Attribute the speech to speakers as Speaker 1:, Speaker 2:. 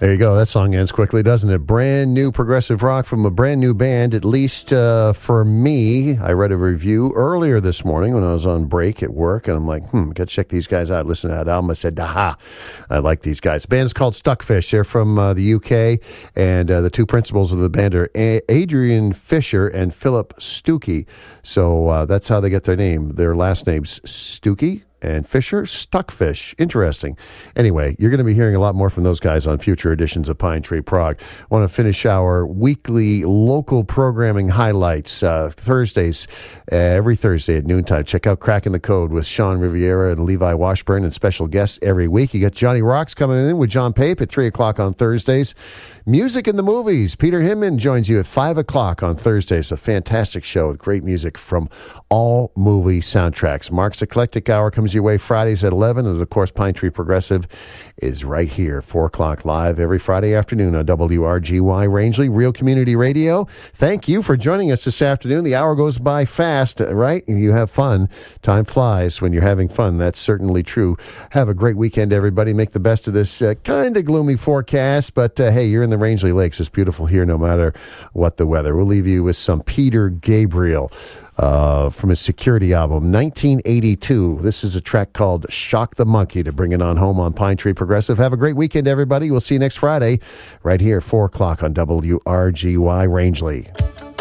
Speaker 1: There you go. That song ends quickly, doesn't it? Brand new progressive rock from a brand new band, at least for me. I read a review earlier this morning when I was on break at work, and I'm like, got to check these guys out. Listen to that album. I said, aha, I like these guys. The band's called Stuckfish. They're from the UK, and the two principals of the band are Adrian Fisher and Philip Stuckey. So that's how they get their name. Their last name's Stuckey. And Fisher, Stuckfish. Interesting. Anyway, you're going to be hearing a lot more from those guys on future editions of Pine Tree Prog. Want to finish our weekly local programming highlights. Thursdays, every Thursday at noontime. Check out Cracking the Code with Sean Riviera and Levi Washburn and special guests every week. You got Johnny Rocks coming in with John Pape at 3 o'clock on Thursdays. Music in the Movies. Peter Hinman joins you at 5 o'clock on Thursdays. A fantastic show with great music from all movie soundtracks. Mark's Eclectic Hour comes your way Fridays at 11. And, of course, Pine Tree Progressive is right here, 4 o'clock live every Friday afternoon on WRGY Rangeley, Real Community Radio. Thank you for joining us this afternoon. The hour goes by fast, right? You have fun. Time flies when you're having fun. That's certainly true. Have a great weekend, everybody. Make the best of this kind of gloomy forecast. But, hey, you're in the Rangeley Lakes. It's beautiful here no matter what the weather. We'll leave you with some Peter Gabriel from his Security album, 1982. This is a track called Shock the Monkey to bring it on home on Pine Tree Progressive. Have a great weekend, everybody. We'll see you next Friday right here, 4 o'clock on WRGY Rangeley.